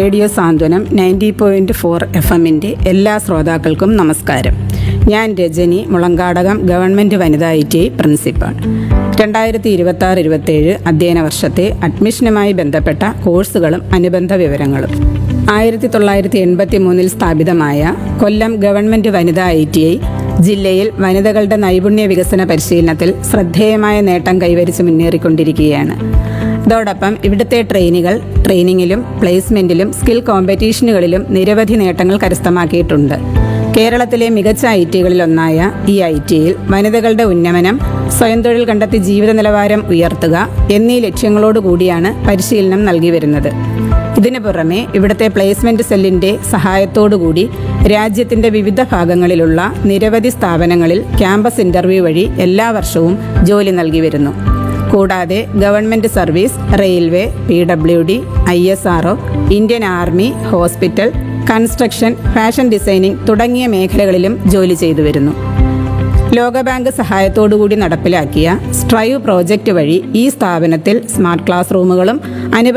Radio സാന്ത്വനം 90.4 FM-ൻ്റെ എല്ലാ ശ്രോതാക്കൾക്കും നമസ്കാരം. ഞാൻ രജനി, മുളങ്കാടകം ഗവൺമെൻറ് വനിതാ ITI പ്രിൻസിപ്പാൾ. 2026-27 അധ്യയന വർഷത്തെ അഡ്മിഷനുമായി ബന്ധപ്പെട്ട കോഴ്സുകളും അനുബന്ധ വിവരങ്ങളും. 1983 സ്ഥാപിതമായ കൊല്ലം ഗവൺമെൻറ് വനിതാ ITI ജില്ലയിൽ വനിതകളുടെ നൈപുണ്യ വികസന പരിശീലനത്തിൽ ശ്രദ്ധേയമായ നേട്ടം കൈവരിച്ച് മുന്നേറിക്കൊണ്ടിരിക്കുകയാണ്. അതോടൊപ്പം ഇവിടുത്തെ ട്രെയിനിങ്ങിലും പ്ലേസ്മെന്റിലും സ്കിൽ കോമ്പറ്റീഷനുകളിലും നിരവധി നേട്ടങ്ങൾ കരസ്ഥമാക്കിയിട്ടുണ്ട്. കേരളത്തിലെ മികച്ച ITകളിലൊന്നായ ഈ ITയിൽ വനിതകളുടെ ഉന്നമനം, സ്വയം തൊഴിൽ കണ്ടെത്തി ജീവിത നിലവാരം ഉയർത്തുക എന്നീ ലക്ഷ്യങ്ങളോടുകൂടിയാണ് പരിശീലനം നൽകി വരുന്നത്. ഇതിനു പുറമെ ഇവിടുത്തെ പ്ലേസ്മെന്റ് സെല്ലിന്റെ സഹായത്തോടുകൂടി രാജ്യത്തിന്റെ വിവിധ ഭാഗങ്ങളിലുള്ള നിരവധി സ്ഥാപനങ്ങളിൽ ക്യാമ്പസ് ഇന്റർവ്യൂ വഴി എല്ലാ വർഷവും ജോലി നൽകി വരുന്നു. കൂടാതെ government service, railway, PWD, ISRO, Indian army, hospital, construction, fashion designing തുടങ്ങിയ മേഖലകളിലും ജോലി ചെയ്തു വരുന്നു. ലോകബാങ്ക് സഹായത്തോടുകൂടി നടപ്പിലാക്കിയ സ്ട്രൈവ് പ്രോജക്റ്റ് വഴി ഈ സ്ഥാപനത്തിൽ സ്മാർട്ട് ക്ലാസ് റൂമുകളും